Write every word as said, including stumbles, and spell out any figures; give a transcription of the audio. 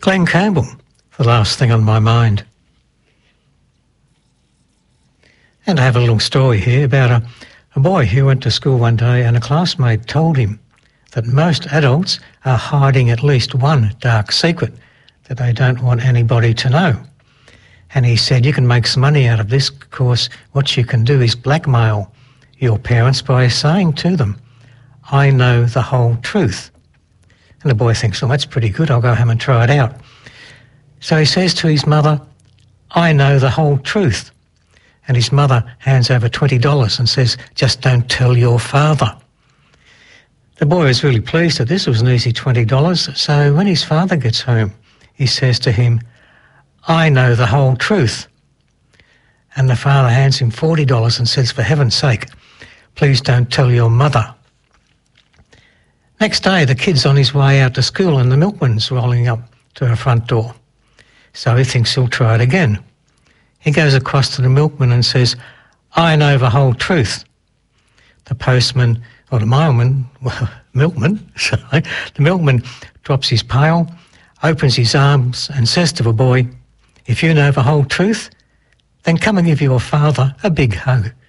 Glenn Campbell, the last thing on my mind. And I have a little story here about a, a boy who went to school one day and a classmate told him that most adults are hiding at least one dark secret that they don't want anybody to know. And he said, you can make some money out of this because what you can do is blackmail your parents by saying to them, I know the whole truth. And the boy thinks, well, that's pretty good, I'll go home and try it out. So he says to his mother, I know the whole truth. And his mother hands over twenty dollars and says, just don't tell your father. The boy was really pleased that this was an easy twenty dollars, so when his father gets home, he says to him, I know the whole truth. And the father hands him forty dollars and says, for heaven's sake, please don't tell your mother. Next day, the kid's on his way out to school and the milkman's rolling up to her front door. So he thinks he'll try it again. He goes across to the milkman and says, I know the whole truth. The postman, or the mailman, well, milkman, sorry, the milkman drops his pail, opens his arms and says to the boy, if you know the whole truth, then come and give your father a big hug.